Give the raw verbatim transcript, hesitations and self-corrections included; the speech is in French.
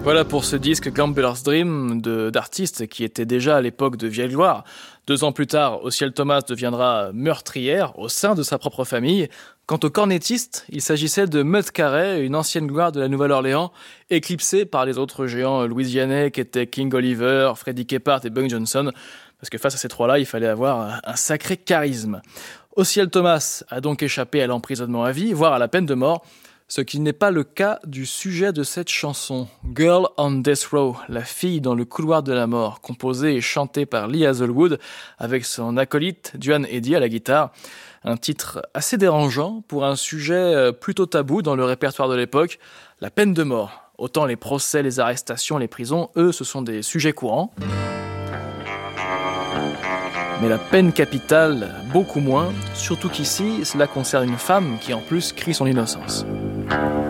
Voilà pour ce disque Gambler's Dream de, d'artistes qui étaient déjà à l'époque de vieille gloire. Deux ans plus tard, Osiel Thomas deviendra meurtrière au sein de sa propre famille. Quant au cornettiste, il s'agissait de Mutt Carey, une ancienne gloire de la Nouvelle-Orléans, éclipsée par les autres géants louisianais qui étaient King Oliver, Freddie Keppard et Buck Johnson. Parce que face à ces trois-là, il fallait avoir un sacré charisme. Osiel Thomas a donc échappé à l'emprisonnement à vie, voire à la peine de mort. Ce qui n'est pas le cas du sujet de cette chanson, Girl on Death Row, la fille dans le couloir de la mort, composée et chantée par Lee Hazlewood avec son acolyte Duane Eddy à la guitare. Un titre assez dérangeant pour un sujet plutôt tabou dans le répertoire de l'époque, la peine de mort. Autant les procès, les arrestations, les prisons, eux, ce sont des sujets courants. Mais la peine capitale, beaucoup moins, surtout qu'ici, cela concerne une femme qui en plus crie son innocence.